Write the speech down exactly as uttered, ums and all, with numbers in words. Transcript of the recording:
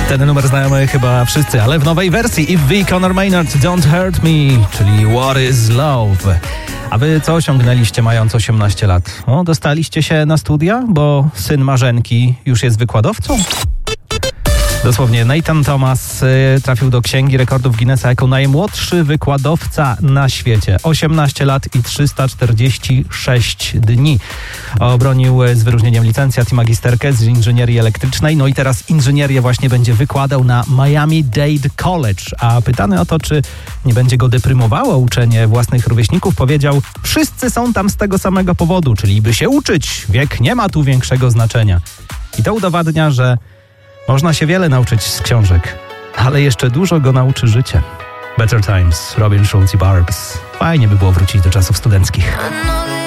Ten numer znajomy chyba wszyscy, ale w nowej wersji. If V. Conor Maynard, Don't Hurt Me, czyli What is Love. A wy co osiągnęliście mając osiemnaście lat? O, dostaliście się na studia, bo syn Marzenki już jest wykładowcą? Dosłownie Nathan Thomas y, trafił do Księgi Rekordów Guinnessa jako najmłodszy wykładowca na świecie. osiemnaście lat i trzysta czterdzieści sześć dni. Obronił z wyróżnieniem licencjat i magisterkę z inżynierii elektrycznej. No i teraz inżynierię właśnie będzie wykładał na Miami-Dade College. A pytany o to, czy nie będzie go deprymowało uczenie własnych rówieśników, powiedział: wszyscy są tam z tego samego powodu, czyli by się uczyć. Wiek nie ma tu większego znaczenia. I to udowadnia, że można się wiele nauczyć z książek, ale jeszcze dużo go nauczy życie. Better Times, Robin Schulz i Barbs. Fajnie by było wrócić do czasów studenckich.